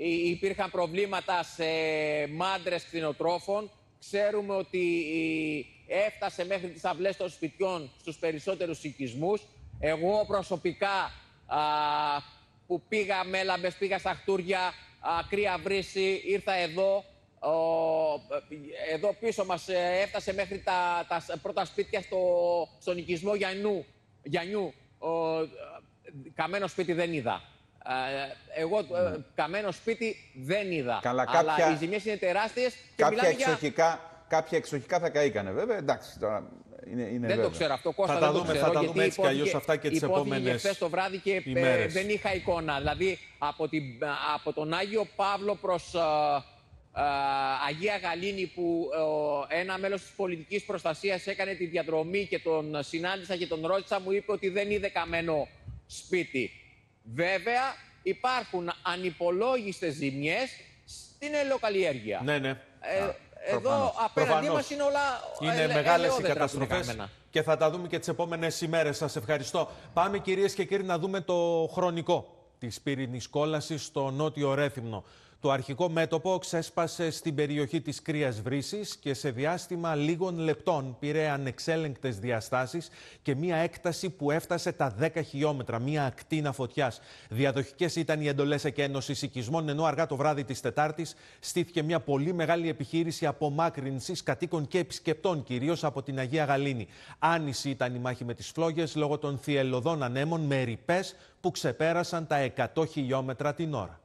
υπήρχαν προβλήματα σε μάντρες κτηνοτρόφων. Ξέρουμε ότι έφτασε μέχρι τις αυλές των σπιτιών στους περισσότερους οικισμούς. Εγώ προσωπικά που πήγα Μέλαμπες, πήγα στα Χτούρια, Κρύα Βρύση, ήρθα εδώ. Εδώ πίσω μας έφτασε μέχρι τα πρώτα σπίτια στον οικισμό Γιαννιού. Καμένο σπίτι δεν είδα. Εγώ καμένο σπίτι δεν είδα. Καλά, αλλά οι ζημιές είναι τεράστιες. Κάποια εξοχικά θα καήκανε βέβαια. Εντάξει, τώρα είναι δεν το ξέρω αυτό, Κώστα, θα τα δούμε έτσι κι αλλιώς αυτά και τις επόμενες χθες το βράδυ και δεν είχα εικόνα. Δηλαδή από τον Άγιο Παύλο προς Αγία Γαλήνη, που ένα μέλος της πολιτικής προστασίας έκανε τη διαδρομή και τον συνάντησα και τον ρώτησα, μου είπε ότι δεν είδε καμένο σπίτι. Βέβαια υπάρχουν ανυπολόγιστες ζημιές στην ελαιοκαλλιέργεια. Ναι. Εδώ απέναντί μας είναι όλα. Είναι μεγάλες οι καταστροφές και θα τα δούμε και τις επόμενες ημέρες. Σας ευχαριστώ. Πάμε, κυρίες και κύριοι, να δούμε το χρονικό της πύρινης κόλασης στο νότιο Ρέθυμνο. Το αρχικό μέτωπο ξέσπασε στην περιοχή της Κρύας Βρύσης και σε διάστημα λίγων λεπτών πήρε ανεξέλεγκτες διαστάσεις και μία έκταση που έφτασε τα 10 χιλιόμετρα, μία ακτίνα φωτιάς. Διαδοχικές ήταν οι εντολές εκένωσης οικισμών, ενώ αργά το βράδυ της Τετάρτης στήθηκε μια πολύ μεγάλη επιχείρηση απομάκρυνσης κατοίκων και επισκεπτών, κυρίως από την Αγία Γαλήνη. Άνηση ήταν η μάχη με τις φλόγες λόγω των θυελλωδών ανέμων με ρηπές που ξεπέρασαν τα 100 χιλιόμετρα την ώρα.